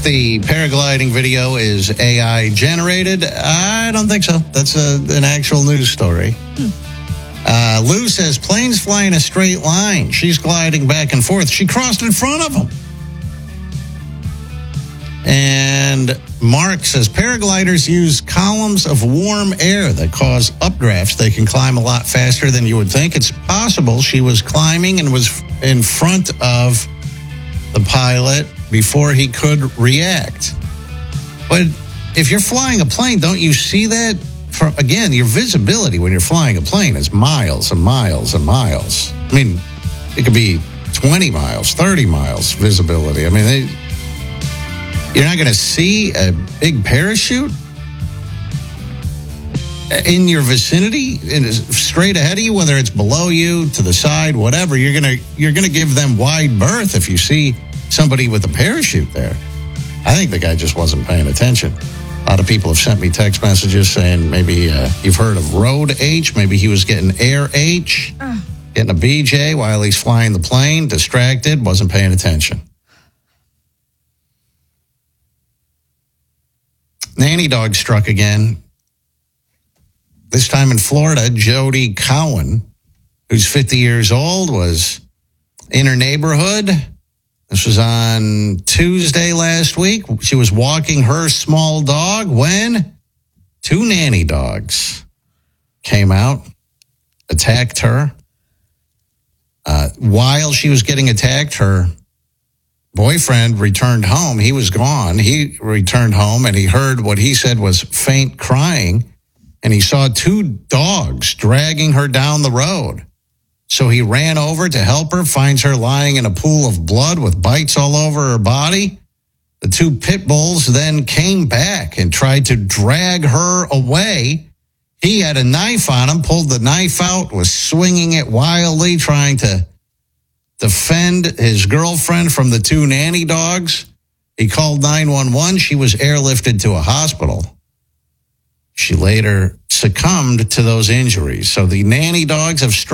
If the paragliding video is AI generated, I don't think so. That's an actual news story. Lou says planes fly in a straight line. She's gliding back and forth. She crossed in front of him. And Mark says paragliders use columns of warm air that cause updrafts. They can climb a lot faster than you would think. It's possible she was climbing and was in front of the pilot before he could react. But if you're flying a plane, don't you see that? Again, your visibility when you're flying a plane is miles and miles and miles. I mean, it could be 20 miles, 30 miles visibility. I mean, you're not going to see a big parachute in your vicinity, straight ahead of you, whether it's below you, to the side, whatever. You're gonna give them wide berth if you see somebody with a parachute there. I think the guy just wasn't paying attention. A lot of people have sent me text messages saying maybe you've heard of road H. Maybe he was getting air H, getting a BJ while he's flying the plane, distracted, wasn't paying attention. Nanny dog struck again. This time in Florida, Jody Cowan, who's 50 years old, was in her neighborhood. This was on Tuesday last week. She was walking her small dog when two nanny dogs came out, attacked her. While she was getting attacked, her boyfriend returned home. He was gone. He returned home and he heard what he said was faint crying. And he saw two dogs dragging her down the road. So he ran over to help her, finds her lying in a pool of blood with bites all over her body. The two pit bulls then came back and tried to drag her away. He had a knife on him, pulled the knife out, was swinging it wildly, trying to defend his girlfriend from the two nanny dogs. He called 911. She was airlifted to a hospital. She later succumbed to those injuries. So the nanny dogs have struck